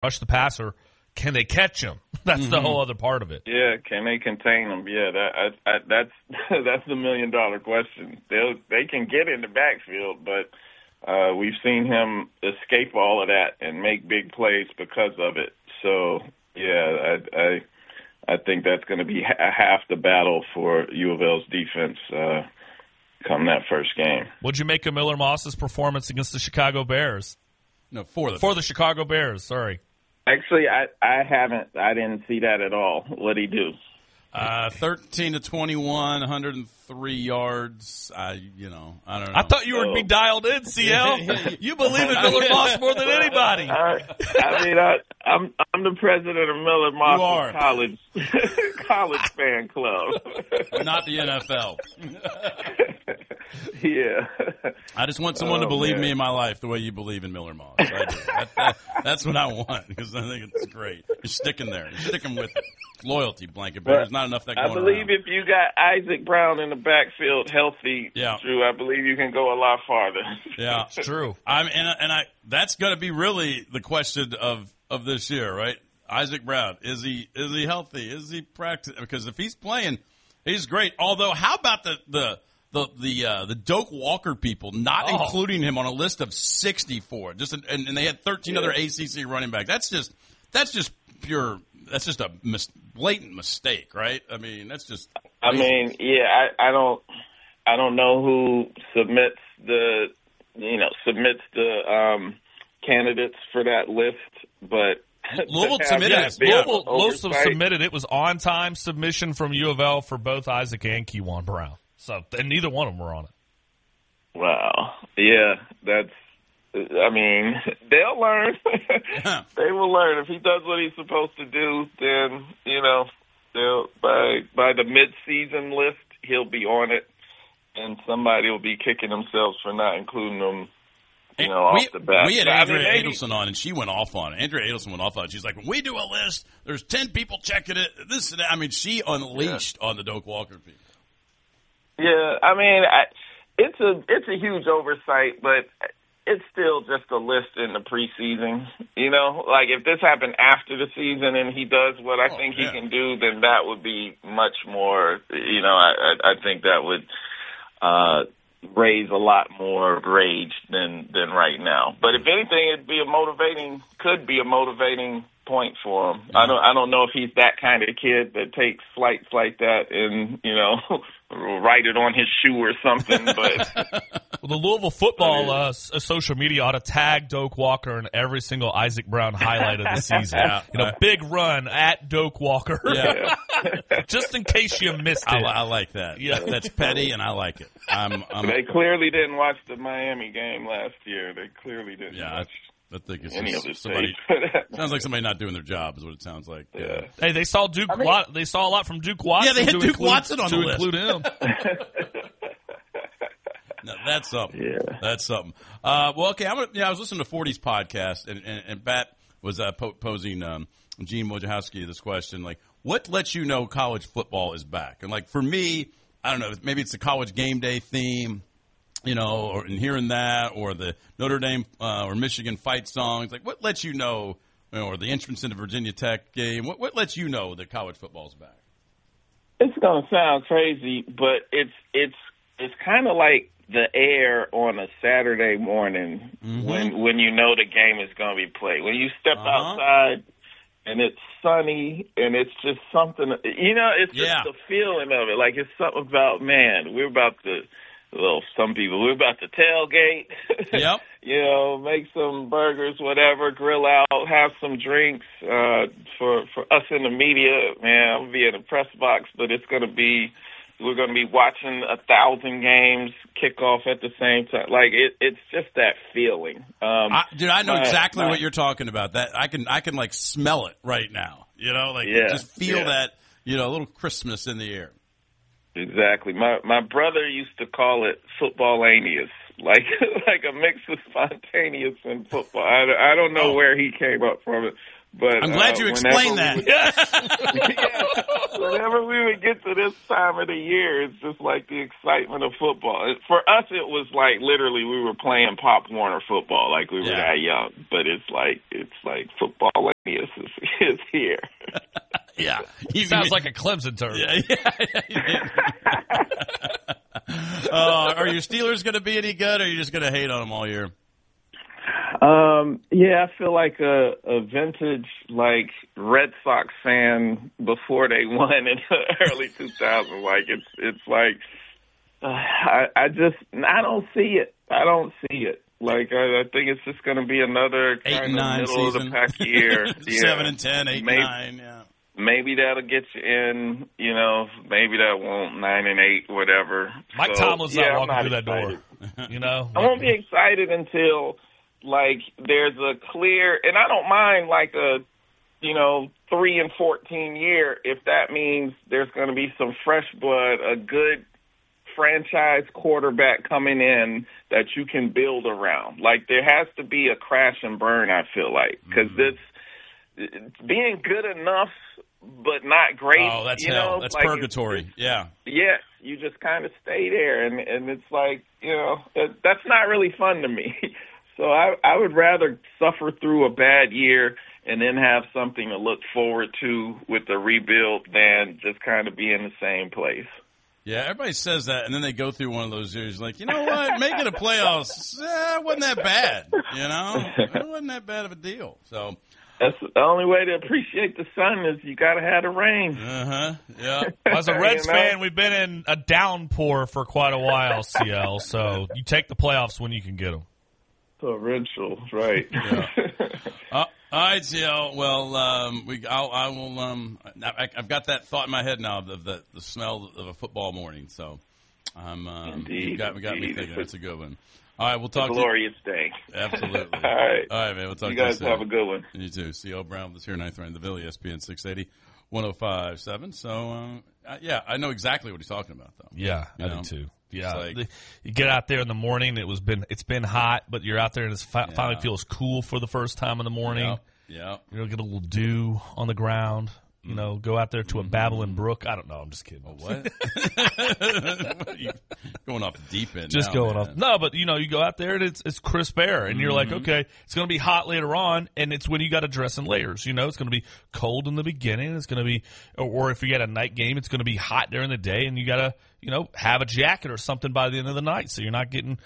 rush the passer. Can they catch him? That's the whole other part of it. Yeah, can they contain him? Yeah, that's that's the $1 million question. They can get in the backfield, but we've seen him escape all of that and make big plays because of it. So yeah, I think that's going to be half the battle for U of L's defense come that first game. What'd you make of Miller Moss's performance against the Chicago Bears? No, for the Chicago Bears. Sorry. Actually, I didn't see that at all. What'd he do? 13 to 21, 103 yards. I don't know. I thought you would be dialed in, CL. You believe in Miller Moss more than anybody. I'm the president of Miller Moss college fan club. Not the NFL. Yeah. I just want someone to believe me in my life the way you believe in Miller Moss. I do. That's what I want because I think it's great. You're sticking there. You're sticking with it. Loyalty blanket, but there's not enough that going I believe around. If you got Isaac Brown in the backfield healthy, Drew, I believe you can go a lot farther. Yeah, it's true. That's going to be really the question of this year, right? Isaac Brown, is he healthy? Is he practicing? Because if he's playing, he's great. Although, how about the Doak Walker people not including him on a list of 64? And they had 13 other ACC running backs. That's just pure. That's just a blatant mistake, right? I mean, that's just. I don't know who submits the candidates for that list, but Louisville submitted it. Louisville submitted. It was on time submission from U of L for both Isaac and Keywan Brown. So, and neither one of them were on it. Wow. Yeah, they'll learn. They will learn. If he does what he's supposed to do, then, they'll by the mid-season list, he'll be on it, and somebody will be kicking themselves for not including him, off the bat. We had Andrea Adelson on, and she went off on it. Andrea Adelson went off on it. She's like, when we do a list, there's 10 people checking it, this and that. I mean, she unleashed on the Doak Walker people. Yeah, it's a huge oversight, but it's still just a list in the preseason. Like if this happened after the season and he does what I think he can do, then that would be much more. I think that would raise a lot more rage than right now. But if anything, could be a motivating point for him. I don't know if he's that kind of kid that takes flights like that and write it on his shoe or something. But well, the Louisville football social media ought to tag Doak Walker in every single Isaac Brown highlight of the season. Big run at Doak Walker, just in case you missed it. I like that. Yeah, that's petty, and I like it. They clearly didn't watch the Miami game last year. They clearly didn't watch. I think it's any just other somebody. Sounds like somebody not doing their job is what it sounds like. Yeah. Hey, they saw Duke. They saw a lot from Duke Watson. Yeah, they had Duke Watson on the list to include him. No, that's something. Yeah. That's something. Well, okay. I was listening to 40's podcast, and Bat was posing Gene Wojciechowski this question, like, what lets you know college football is back? And like for me, I don't know, maybe it's the college game day theme. Or in hearing that, or the Notre Dame or Michigan fight songs, like what lets you know, or the entrance into Virginia Tech game, what lets you know that college football is back? It's gonna sound crazy, but it's kind of like the air on a Saturday morning when you know the game is gonna be played. When you step outside and it's sunny and it's just something, it's just the feeling of it. Like it's something about, man, we're about to. Well, some people, we're about to tailgate, yep. Make some burgers, whatever, grill out, have some drinks. For us in the media, man, I'm going to be in the press box, but we're going to be watching 1,000 games kick off at the same time. Like, it's just that feeling. I know exactly what you're talking about. That I can like smell it right now, just feel that, a little Christmas in the air. Exactly. My brother used to call it football-anius, like a mix of spontaneous and football. I don't know where he came up from it. But I'm glad you explained that. Whenever we would get to this time of the year, it's just like the excitement of football. For us, it was like literally we were playing Pop Warner football, like we were that young. But it's like football is here. Yeah, he sounds like a Clemson term. Are your Steelers going to be any good, or are you just going to hate on them all year? I feel like a vintage like Red Sox fan before they won in the early 2000s. Like it's like I don't see it. I don't see it. Like I think it's just going to be another kind of middle season. of the pack year. 7-10, 8-9. Yeah. Maybe that'll get you in. Maybe that won't. 9-8, whatever. Mike Tomlin's not walking through that door. I won't be excited until. Like there's a clear, and I don't mind like a, 3-14 year if that means there's going to be some fresh blood, a good franchise quarterback coming in that you can build around. Like there has to be a crash and burn. I feel like because it's being good enough but not great. Oh, that's hell. That's like purgatory. Yeah. Yeah. You just kind of stay there, and it's like that's not really fun to me. So I would rather suffer through a bad year and then have something to look forward to with the rebuild than just kind of be in the same place. Yeah, everybody says that, and then they go through one of those years like, you know what, making a playoffs wasn't that bad, It wasn't that bad of a deal. So that's the only way to appreciate the sun is you got to have the rain. Yeah. As a Reds fan, we've been in a downpour for quite a while, CL, so you take the playoffs when you can get them. Torrential, right? Yeah. All right, CL. Well, I will. I've got that thought in my head now of the smell of a football morning. So, Indeed, you got me thinking. That's a good one. All right, we'll talk. Glorious day. Absolutely. All right, man. We'll talk. You guys to you have a good one. You too. CL Brown was here, 9th round, the Ville, ESPN 680, 105.7. So, I know exactly what he's talking about, though. Yeah, I do too. Yeah, you get out there in the morning. It's been hot, but you're out there and it finally feels cool for the first time in the morning. Yeah, get a little dew on the ground. Go out there to a Babylon Brook. I don't know. I'm just kidding. What? You going off the deep end? Just going off. No, but you go out there and it's crisp air, and you're like, okay, it's going to be hot later on, and it's when you got to dress in layers. It's going to be cold in the beginning. It's going to be, or if you get a night game, it's going to be hot during the day, and you got to have a jacket or something by the end of the night, so you're not getting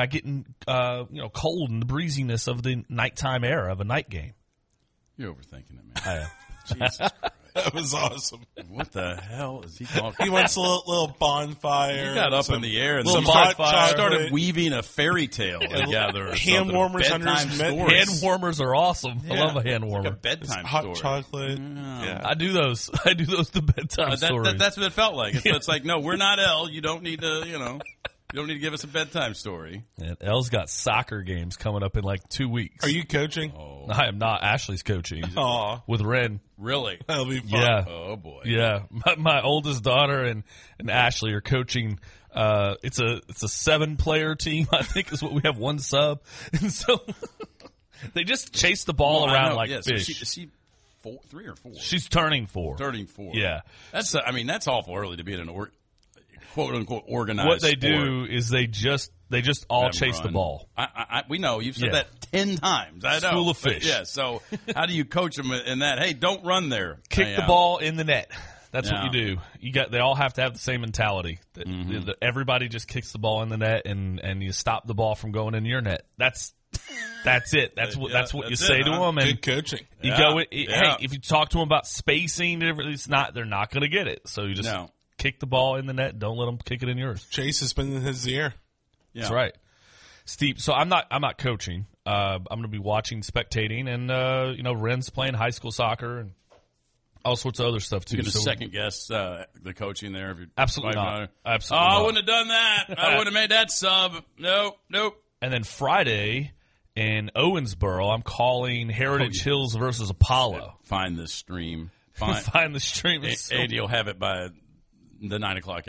cold in the breeziness of the nighttime air of a night game. You're overthinking it, man. I am. Jesus Christ. That was awesome. What the hell is he talking? He wants a little bonfire. You got up in the air and started weaving a fairy tale together. Hand warmers under his Hand warmers are awesome. I love a hand warmer. Like a bedtime hot story. chocolate. Yeah. I do those. I do those to bedtime stories. That's what it felt like. It's like, no, we're not Elle. You don't need to, you don't need to give us a bedtime story. And Elle's got soccer games coming up in like 2 weeks. Are you coaching? Oh. I am not. Ashley's coaching. With Ren. Really? That'll be fun. Yeah. Oh, boy. Yeah. My oldest daughter and Ashley are coaching. It's a 7-player team, I think, is what we have, one sub. And so they just chase the ball around like fish. So is she 3 or 4? She's turning 4. Turning 4. Yeah. That's awful early to be in an quote unquote organized. What they sport. do is they just all chase the ball. We know you've said that 10 times. I know. School of fish. Yeah. So how do you coach them in that? Hey, don't run there. Kick the ball in the net. That's what you do. They all have to have the same mentality. Everybody just kicks the ball in the net, and you stop the ball from going in your net. That's it. That's what you say to them. And good coaching. You go. Hey, if you talk to them about spacing, they're not going to get it. So you just. Kick the ball in the net. Don't let them kick it in yours. Chase has been in his ear. Yeah. That's right, Steve. So I'm not coaching. I'm going to be watching, spectating, and Ren's playing high school soccer and all sorts of other stuff too. You're going to second guess the coaching there? If absolutely not. Absolutely. I wouldn't have done that. I wouldn't have made that sub. Nope. And then Friday in Owensboro, I'm calling Heritage Hills versus Apollo. Find the stream. Find the stream. And you'll have it by the 9 o'clock hour.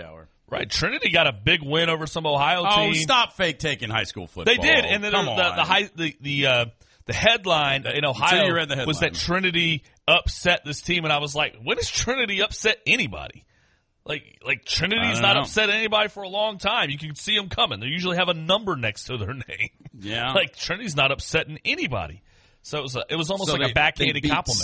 Right. Trinity got a big win over some Ohio team. Oh, stop fake taking high school football. They did, and then the headline in Ohio was that Trinity upset this team, and I was like, when has Trinity upset anybody? Like Trinity's not upset anybody for a long time. You can see them coming. They usually have a number next to their name. Yeah. Like Trinity's not upsetting anybody. So it was almost like a backhanded compliment.